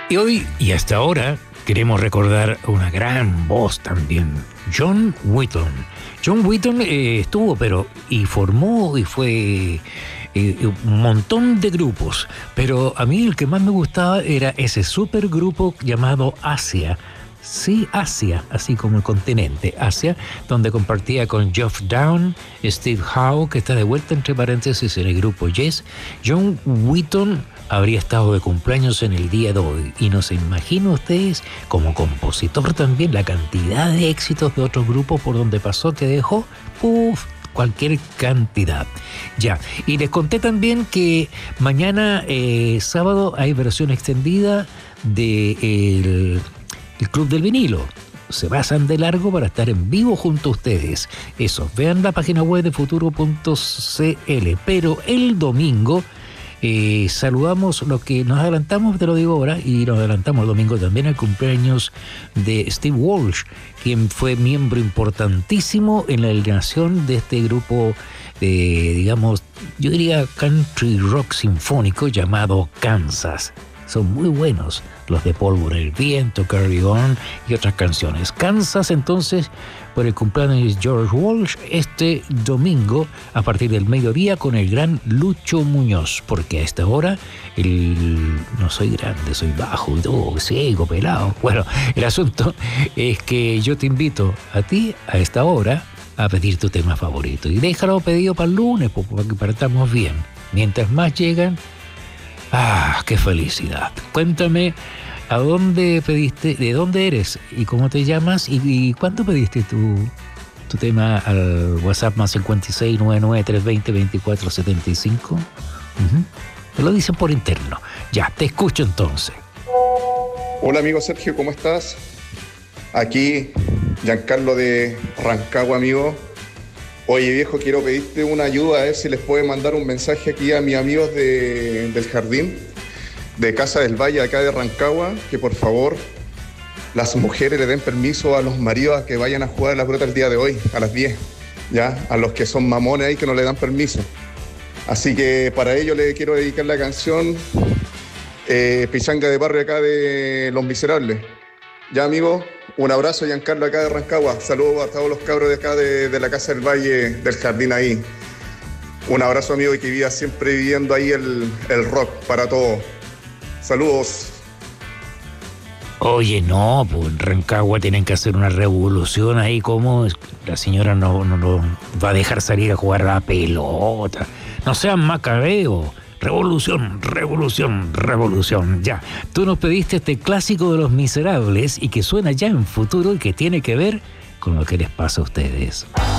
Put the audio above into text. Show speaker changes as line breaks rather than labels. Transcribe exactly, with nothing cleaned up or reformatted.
Y hoy y hasta ahora queremos recordar una gran voz también, John Wetton. John Wetton eh, estuvo, pero y formó y fue eh, un montón de grupos, pero a mí el que más me gustaba era ese supergrupo llamado Asia. Sí, Asia, así como el continente, Asia, donde compartía con Geoff Down, Steve Howe, que está de vuelta entre paréntesis en el grupo Yes. John Wetton habría estado de cumpleaños en el día de hoy y no se imaginan ustedes, como compositor también, la cantidad de éxitos de otros grupos por donde pasó que dejó, uff, cualquier cantidad. Ya, y les conté también que mañana eh, sábado hay versión extendida de el El Club del Vinilo. Se pasan de largo para estar en vivo junto a ustedes. Eso, vean la página web de futuro punto c l. Pero el domingo eh, saludamos lo que nos adelantamos, te lo digo ahora, y nos adelantamos el domingo también al cumpleaños de Steve Walsh, quien fue miembro importantísimo en la alineación de este grupo, eh, digamos, yo diría country rock sinfónico llamado Kansas. Son muy buenos los de Pólvora en el Viento, Carry On y otras canciones. Kansas, entonces, por el cumpleaños de George Walsh, este domingo a partir del mediodía con el gran Lucho Muñoz, porque a esta hora el, no soy grande, soy bajo, oh, ciego, pelado. Bueno, el asunto es que yo te invito a ti a esta hora a pedir tu tema favorito y déjalo pedido para el lunes, para que partamos bien. Mientras más llegan, ¡ah, qué felicidad! Cuéntame, ¿a dónde pediste, de dónde eres y cómo te llamas y, y cuándo pediste tu, tu tema al WhatsApp más cincuenta y seis, noventa y nueve, trescientos veinte, veinticuatro setenta y cinco? Uh-huh. Me lo dicen por interno. Ya, te escucho entonces.
Hola amigo Sergio, ¿cómo estás? Aquí Giancarlo de Rancagua, amigo. Oye viejo, quiero pedirte una ayuda, a ver si les puede mandar un mensaje aquí a mis amigos de, del jardín, de Casa del Valle, acá de Rancagua, que por favor las mujeres le den permiso a los maridos a que vayan a jugar a la pelota el día de hoy, a las diez, ya, a los que son mamones ahí que no le dan permiso. Así que para ello le quiero dedicar la canción eh, Pichanga de Barrio acá de Los Miserables. Ya amigo, un abrazo, Giancarlo acá de Rancagua. Saludos a todos los cabros de acá de, de la Casa del Valle, del jardín ahí. Un abrazo amigo y que viva siempre viviendo ahí el, el rock para todos. Saludos.
Oye, no, pues en Rancagua tienen que hacer una revolución ahí, como la señora no, no, no va a dejar salir a jugar a la pelota. No sean macabeos. Revolución, revolución, revolución. Ya, tú nos pediste este clásico de Los Miserables y que suena ya en futuro y que tiene que ver con lo que les pasa a ustedes.